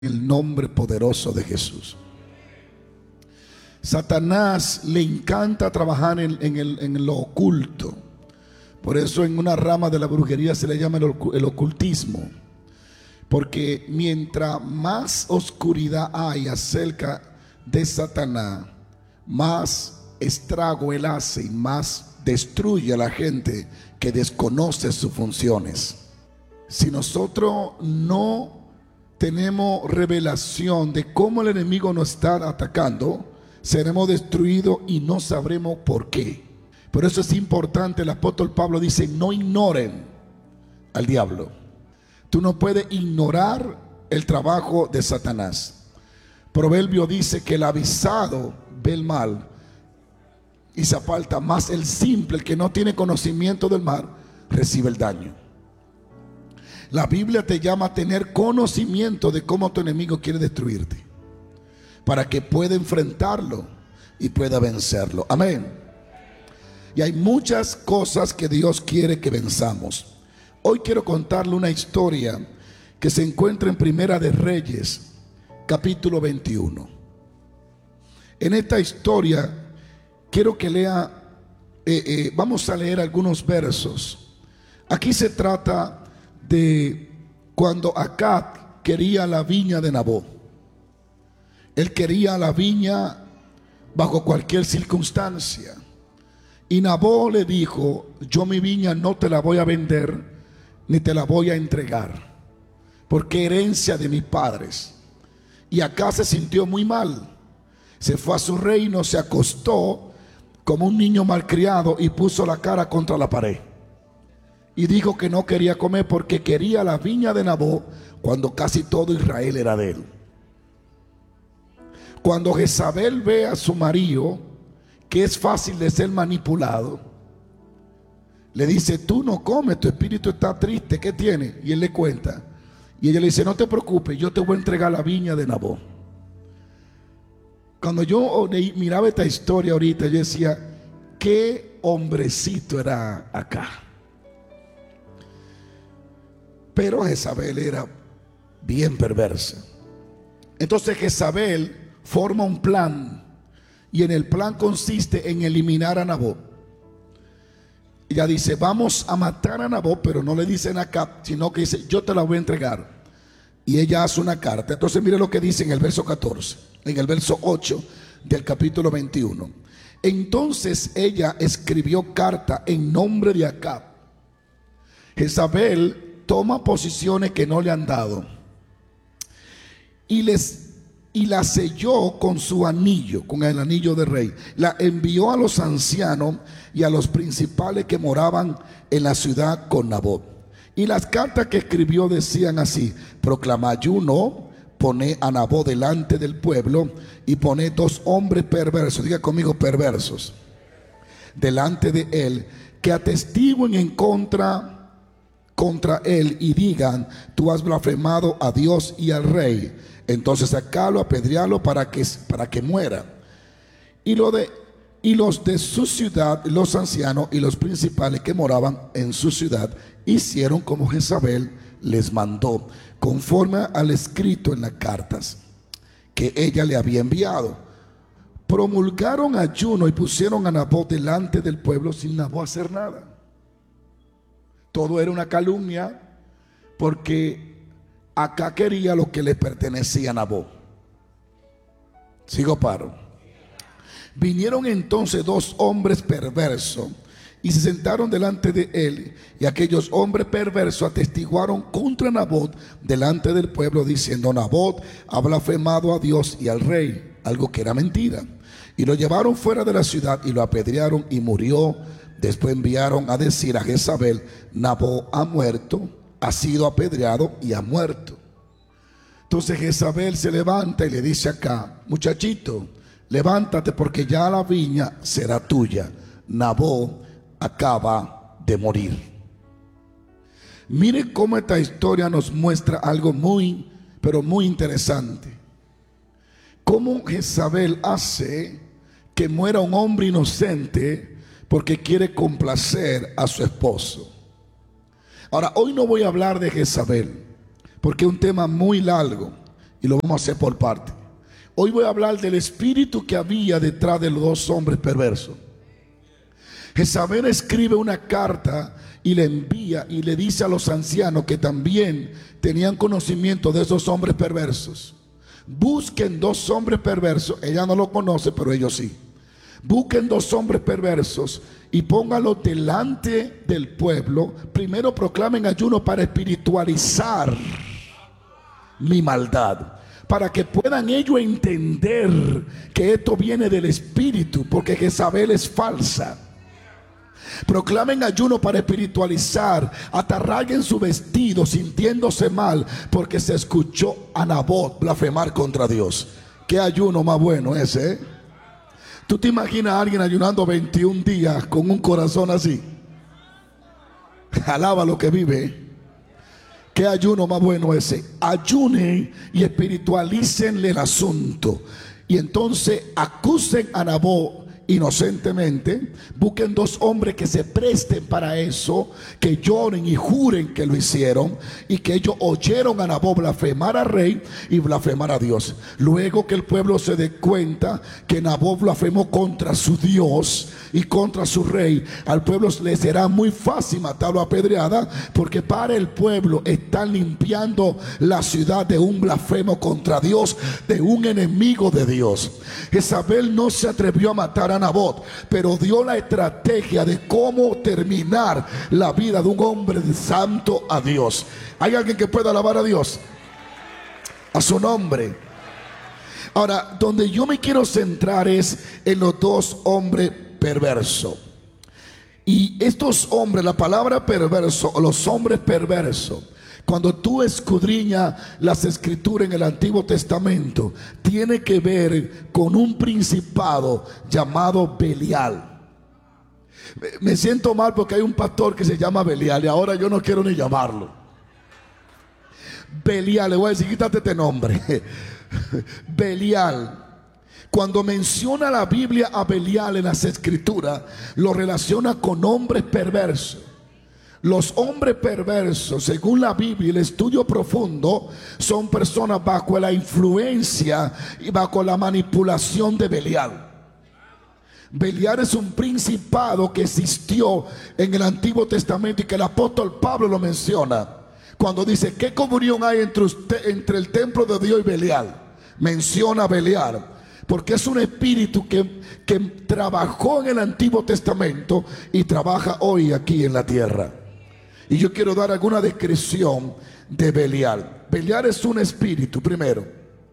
El nombre poderoso de Jesús. Satanás le encanta trabajar en lo oculto. Por eso en una rama de la brujería se le llama el ocultismo. Porque mientras más oscuridad hay acerca de Satanás, más estrago él hace y más destruye a la gente que desconoce sus funciones. Si nosotros no tenemos revelación de cómo el enemigo nos está atacando, seremos destruidos y no sabremos por qué. Por eso es importante, el apóstol Pablo dice: no ignoren al diablo. Tú no puedes ignorar el trabajo de Satanás. Proverbio dice que el avisado ve el mal y se aparta, más el simple, el que no tiene conocimiento del mal, recibe el daño. La Biblia te llama a tener conocimiento de cómo tu enemigo quiere destruirte, para que pueda enfrentarlo y pueda vencerlo. Amén. Y hay muchas cosas que Dios quiere que venzamos. Hoy quiero contarle una historia que se encuentra en Primera de Reyes, capítulo 21. En esta historia quiero que lea, vamos a leer algunos versos. Aquí se trata de cuando Acab quería la viña de Nabot. Él quería la viña bajo cualquier circunstancia. Y Nabot le dijo: yo mi viña no te la voy a vender ni te la voy a entregar, porque herencia de mis padres. Y Acab se sintió muy mal. Se fue a su reino, se acostó como un niño malcriado y puso la cara contra la pared. Y dijo que no quería comer porque quería la viña de Nabot, cuando casi todo Israel era de él. Cuando Jezabel ve a su marido, que es fácil de ser manipulado, le dice: tú no comes, tu espíritu está triste, ¿qué tiene? Y él le cuenta. Y ella le dice: no te preocupes, yo te voy a entregar la viña de Nabot. Cuando yo miraba esta historia ahorita, yo decía: qué hombrecito era acá. Pero Jezabel era bien perversa. Entonces Jezabel forma un plan, y en el plan consiste en eliminar a Nabot. Ella dice: vamos a matar a Nabot, pero no le dicen a Acab, sino que dice: yo te la voy a entregar. Y ella hace una carta. Entonces mire lo que dice en el verso 14, en el verso 8 del capítulo 21. Entonces ella escribió carta en nombre de Acab. Jezabel toma posiciones que no le han dado y la selló con su anillo, con el anillo de rey. La envió a los ancianos y a los principales que moraban en la ciudad con Nabot. Y las cartas que escribió decían así: proclama ayuno, pone a Nabot delante del pueblo y pone 2 hombres perversos, diga conmigo perversos, delante de él, que atestiguen en contra él y digan: tú has blasfemado a Dios y al rey. Entonces sacarlo, apedrearlo para que muera. Y los de su ciudad, los ancianos y los principales que moraban en su ciudad, hicieron como Jezabel les mandó, conforme al escrito en las cartas que ella le había enviado. Promulgaron ayuno y pusieron a Nabot delante del pueblo sin Nabot hacer nada. Todo era una calumnia, porque acá quería lo que le pertenecía a Nabot. Sigo paro. Vinieron entonces 2 hombres perversos y se sentaron delante de él, y aquellos hombres perversos atestiguaron contra Nabot delante del pueblo, diciendo: Nabot ha blasfemado a Dios y al rey, algo que era mentira. Y lo llevaron fuera de la ciudad y lo apedrearon y murió. Después enviaron a decir a Jezabel: Nabot ha muerto, ha sido apedreado y ha muerto. Entonces Jezabel se levanta y le dice acá: muchachito, levántate, porque ya la viña será tuya. Nabot acaba de morir. Mire cómo esta historia nos muestra algo muy, pero muy interesante. Cómo Jezabel hace que muera un hombre inocente porque quiere complacer a su esposo. Ahora, hoy no voy a hablar de Jezabel, porque es un tema muy largo y lo vamos a hacer por parte. Hoy voy a hablar del espíritu que había detrás de los dos hombres perversos. Jezabel escribe una carta y le envía y le dice a los ancianos que también tenían conocimiento de esos hombres perversos: busquen dos hombres perversos. Ella no lo conoce, pero ellos sí. Busquen dos hombres perversos y pónganlos delante del pueblo. Primero proclamen ayuno para espiritualizar mi maldad, para que puedan ellos entender que esto viene del espíritu, porque Jezabel es falsa. Proclamen ayuno para espiritualizar, atarraguen su vestido sintiéndose mal porque se escuchó a Nabot blasfemar contra Dios. Qué ayuno más bueno ese, ¿eh? ¿Tú te imaginas a alguien ayunando 21 días con un corazón así? Alaba lo que vive. Qué ayuno más bueno ese. Ayunen y espiritualícenle el asunto, y entonces acusen a Nabot inocentemente. Busquen dos hombres que se presten para eso, que lloren y juren que lo hicieron y que ellos oyeron a Nabot blasfemar al rey y blasfemar a Dios. Luego que el pueblo se dé cuenta que Nabot blasfemó contra su Dios y contra su rey, al pueblo le será muy fácil matarlo a pedrada, porque para el pueblo están limpiando la ciudad de un blasfemo contra Dios, de un enemigo de Dios. Jezabel no se atrevió a matar a Nabot, pero dio la estrategia de cómo terminar la vida de un hombre santo a Dios. ¿Hay alguien que pueda alabar a Dios? A su nombre. Ahora, donde yo me quiero centrar es en los dos hombres perversos. Y estos hombres, la palabra perverso, los hombres perversos, cuando tú escudriñas las escrituras en el Antiguo Testamento, tiene que ver con un principado llamado Belial. Me siento mal porque hay un pastor que se llama Belial y ahora yo no quiero ni llamarlo. Belial, le voy a decir, quítate este nombre. Belial. Cuando menciona la Biblia a Belial en las escrituras, lo relaciona con hombres perversos. Los hombres perversos, según la Biblia y el estudio profundo, son personas bajo la influencia y bajo la manipulación de Belial. Belial es un principado que existió en el Antiguo Testamento y que el apóstol Pablo lo menciona cuando dice: ¿qué comunión hay entre el templo de Dios y Belial? Menciona a Belial porque es un espíritu que trabajó en el Antiguo Testamento y trabaja hoy aquí en la tierra. Y yo quiero dar alguna descripción de Belial. Belial es un espíritu, primero.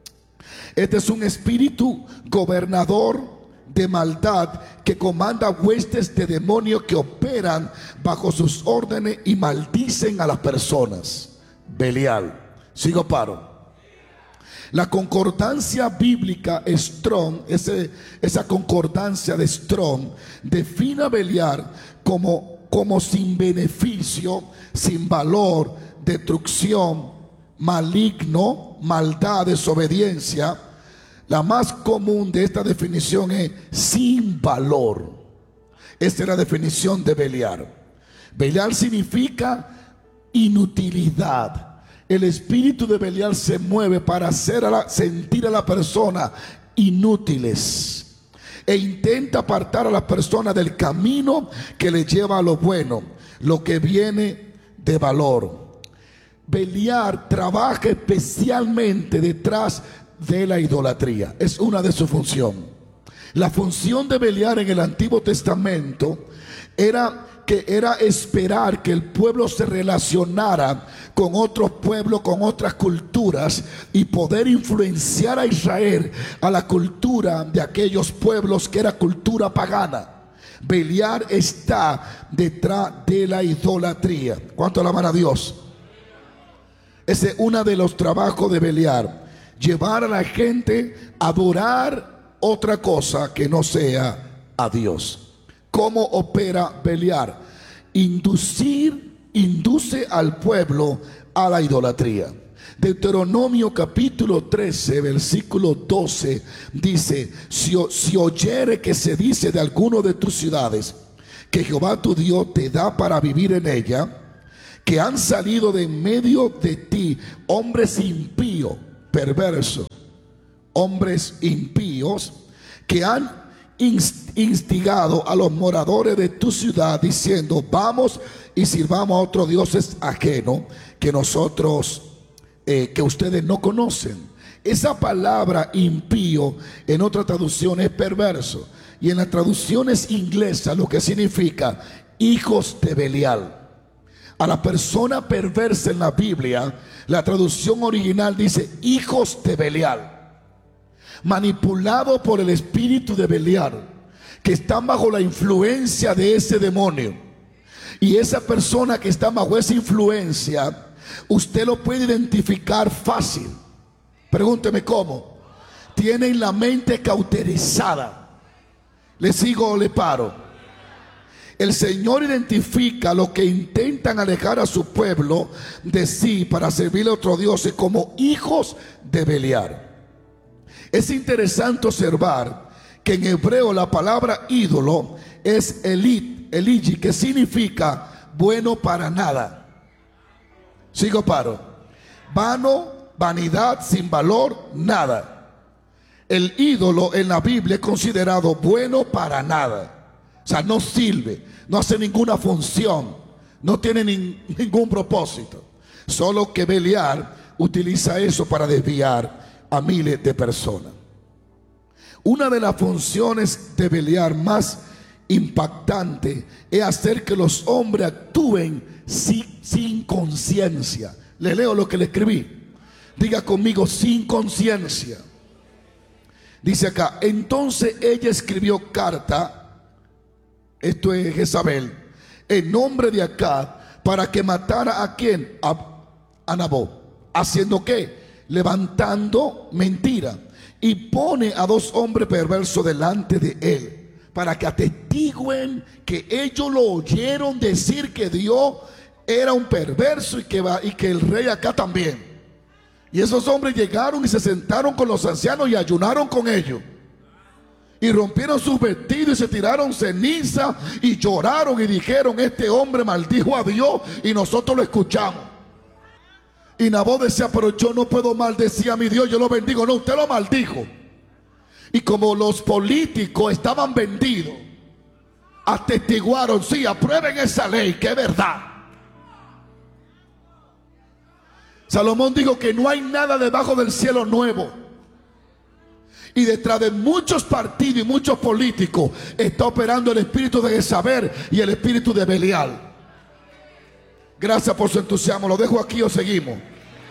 Este es un espíritu gobernador de maldad que comanda huestes de demonios que operan bajo sus órdenes y maldicen a las personas. Belial. Sigo paro. La concordancia bíblica Strong, esa concordancia de Strong, define a Belial como sin beneficio, sin valor, destrucción, maligno, maldad, desobediencia. La más común de esta definición es sin valor. Esta es la definición de Belial. Belial significa inutilidad. El espíritu de Belial se mueve para hacer sentir a la persona inútiles e intenta apartar a la persona del camino que le lleva a lo bueno, lo que viene de valor. Belial trabaja especialmente detrás de la idolatría. Es una de sus funciones. La función de Belial en el Antiguo Testamento era esperar que el pueblo se relacionara con otros pueblos, con otras culturas, y poder influenciar a Israel a la cultura de aquellos pueblos que era cultura pagana. Belial está detrás de la idolatría. ¿Cuánto alaban a Dios? Ese es uno de los trabajos de Belial: llevar a la gente a adorar otra cosa que no sea a Dios. ¿Cómo opera Belial? Induce al pueblo a la idolatría. Deuteronomio capítulo 13 versículo 12 dice: si oyere que se dice de alguno de tus ciudades que Jehová tu Dios te da para vivir en ella, que han salido de en medio de ti hombres impíos perversos, hombres impíos que han instigado a los moradores de tu ciudad diciendo: vamos y sirvamos a otros dioses ajenos que nosotros, que ustedes no conocen. Esa palabra impío en otra traducción es perverso, y en las traducciones inglesas lo que significa hijos de Belial. A la persona perversa en la Biblia, la traducción original dice hijos de Belial, manipulado por el espíritu de Belial, que están bajo la influencia de ese demonio. Y esa persona que está bajo esa influencia, usted lo puede identificar fácil. Pregúnteme cómo. Tienen la mente cauterizada. ¿Le sigo o le paro? El Señor identifica a los que intentan alejar a su pueblo de sí para servirle a otros dioses como hijos de Belial. Es interesante observar que en hebreo la palabra ídolo es eligi, que significa bueno para nada. Sigo paro. Vano, vanidad, sin valor, nada. El ídolo en la Biblia es considerado bueno para nada. O sea, no sirve, no hace ninguna función, no tiene ningún propósito. Solo que Belial utiliza eso para desviar a miles de personas. Una de las funciones de Belial más impactante es hacer que los hombres actúen sin conciencia. Le leo lo que le escribí. Diga conmigo: sin conciencia. Dice acá: entonces ella escribió carta, esto es Jezabel, en nombre de Acab, para que matara a ¿quién? A Nabot. ¿Haciendo qué? Levantando mentira. Y pone a 2 hombres perversos delante de él, para que atestiguen que ellos lo oyeron decir que Dios era un perverso y que el rey acá también. Y esos hombres llegaron y se sentaron con los ancianos y ayunaron con ellos. Y rompieron sus vestidos y se tiraron ceniza y lloraron y dijeron: este hombre maldijo a Dios y nosotros lo escuchamos. Y Nabot decía: pero yo no puedo maldecir a mi Dios, yo lo bendigo. No, usted lo maldijo. Y como los políticos estaban vendidos, atestiguaron: sí, aprueben esa ley, que es verdad. Salomón dijo que no hay nada debajo del cielo nuevo. Y detrás de muchos partidos y muchos políticos está operando el espíritu de Jezabel y el espíritu de Belial. Gracias por su entusiasmo. ¿Lo dejo aquí o seguimos?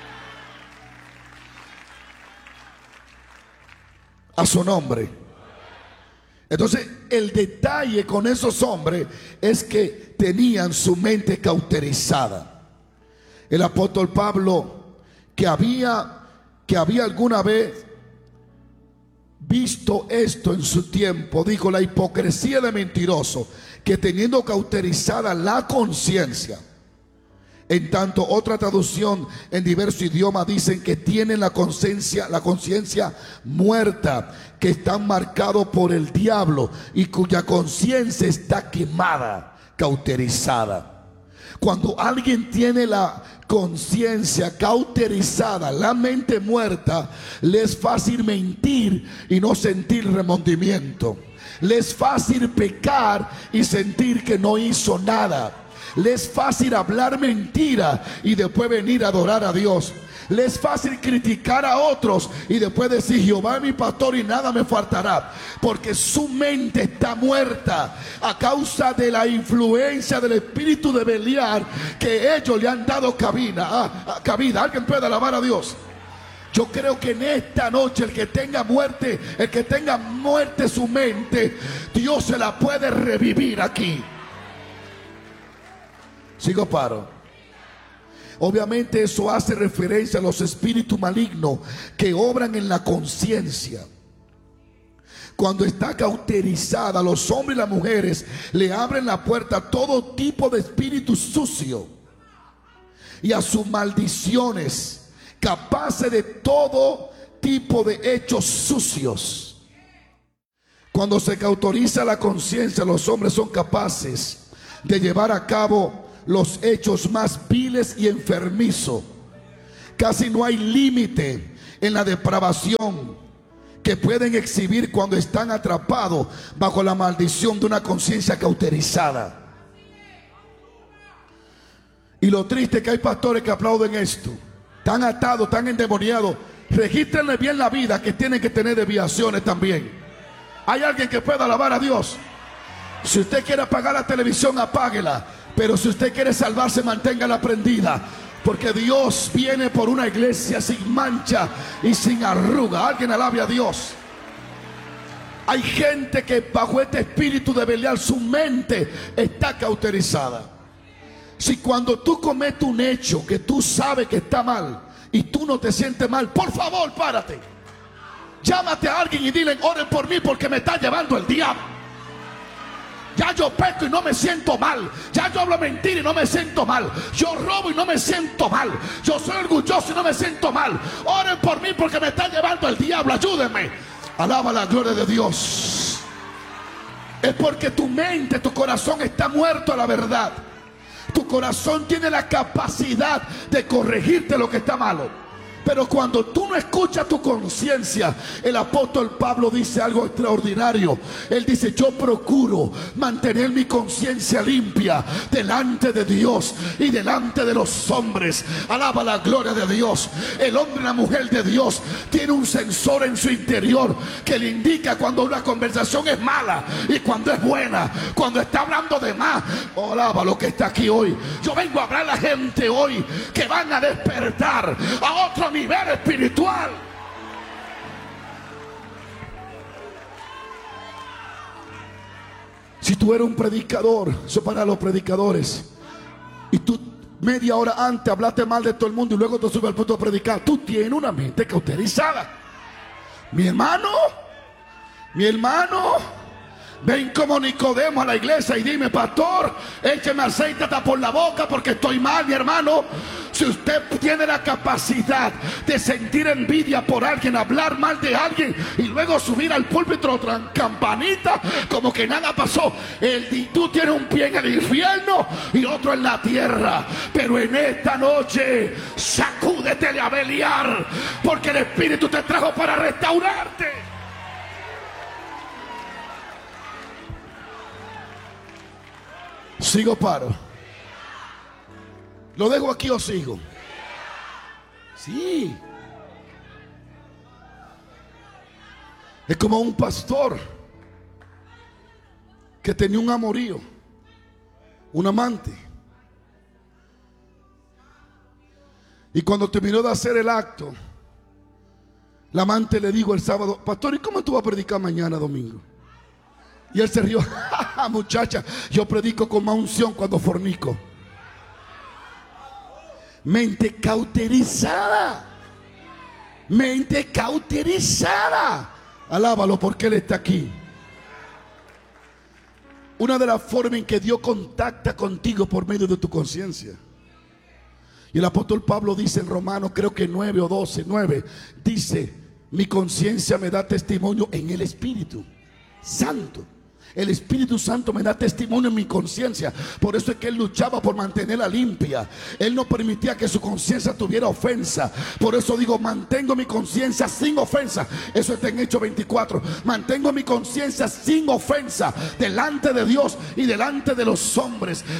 A su nombre. Entonces, el detalle con esos hombres es que tenían su mente cauterizada. El apóstol Pablo, que había alguna vez visto esto en su tiempo, dijo: la hipocresía de mentiroso, que teniendo cauterizada la conciencia. En tanto, otra traducción en diversos idiomas dicen que tienen la conciencia muerta, que están marcados por el diablo y cuya conciencia está quemada, cauterizada. Cuando alguien tiene la conciencia cauterizada, la mente muerta, le es fácil mentir y no sentir remordimiento. Le es fácil pecar y sentir que no hizo nada. Le es fácil hablar mentira y después venir a adorar a Dios. Le es fácil criticar a otros y después decir: Jehová es mi pastor y nada me faltará. Porque su mente está muerta a causa de la influencia del espíritu de Belial, que ellos le han dado cabida. Alguien puede alabar a Dios. Yo creo que en esta noche el que tenga muerte su mente, Dios se la puede revivir aquí. Sigo paro. Obviamente eso hace referencia a los espíritus malignos que obran en la conciencia. Cuando está cauterizada, los hombres y las mujeres le abren la puerta a todo tipo de espíritu sucio y a sus maldiciones, capaces de todo tipo de hechos sucios. Cuando se cauteriza la conciencia, los hombres son capaces de llevar a cabo los hechos más viles y enfermizos. Casi no hay límite en la depravación que pueden exhibir cuando están atrapados bajo la maldición de una conciencia cauterizada. Y lo triste es que hay pastores que aplauden esto, tan atados, tan endemoniados. Regístrenle bien la vida, que tienen que tener desviaciones también. Hay alguien que pueda alabar a Dios. Si usted quiere apagar la televisión, apáguela. Pero si usted quiere salvarse, manténgala prendida, porque Dios viene por una iglesia sin mancha y sin arruga. Alguien alabe a Dios. Hay gente que bajo este espíritu de Belial su mente está cauterizada. Si cuando tú cometes un hecho que tú sabes que está mal y tú no te sientes mal, por favor párate, llámate a alguien y dile: oren por mí porque me está llevando el diablo. Ya yo peco y no me siento mal. Ya yo hablo mentira y no me siento mal. Yo robo y no me siento mal. Yo soy orgulloso y no me siento mal. Oren por mí porque me está llevando el diablo. Ayúdenme. Alaba la gloria de Dios. Es porque tu mente, tu corazón está muerto a la verdad. Tu corazón tiene la capacidad de corregirte lo que está malo. Pero cuando tú no escuchas tu conciencia, el apóstol Pablo dice algo extraordinario. Él dice: yo procuro mantener mi conciencia limpia delante de Dios y delante de los hombres. Alaba la gloria de Dios. El hombre y la mujer de Dios tiene un sensor en su interior que le indica cuando una conversación es mala y cuando es buena, cuando está hablando de más. Oh, alaba lo que está aquí hoy. Yo vengo a hablar a la gente hoy que van a despertar a otro nivel espiritual. Si tú eres un predicador, eso para los predicadores, y tú media hora antes hablaste mal de todo el mundo y luego te subes al punto de predicar, tú tienes una mente cauterizada. Mi hermano, ven como Nicodemo a la iglesia y dime: pastor, écheme aceite hasta por la boca porque estoy mal. Mi hermano, si usted tiene la capacidad de sentir envidia por alguien, hablar mal de alguien y luego subir al púlpito otra campanita como que nada pasó, tú tienes un pie en el infierno y otro en la tierra. Pero en esta noche sacúdetele a Belial, porque el Espíritu te trajo para restaurarte. ¿Sigo, paro? ¿Lo dejo aquí o sigo? Sí. Es como un pastor que tenía un amorío, un amante. Y cuando terminó de hacer el acto, la amante le dijo el sábado: pastor, ¿y cómo tú vas a predicar mañana domingo? Y él se rió: muchacha, yo predico con más unción cuando fornico. Mente cauterizada. Mente cauterizada. Alábalo porque Él está aquí. Una de las formas en que Dios contacta contigo por medio de tu conciencia. Y el apóstol Pablo dice en Romanos, creo que 9 o 12, 9, dice: mi conciencia me da testimonio en el Espíritu Santo. El Espíritu Santo me da testimonio en mi conciencia. Por eso es que él luchaba por mantenerla limpia. Él no permitía que su conciencia tuviera ofensa. Por eso digo: mantengo mi conciencia sin ofensa. Eso está en Hechos 24. Mantengo mi conciencia sin ofensa delante de Dios y delante de los hombres.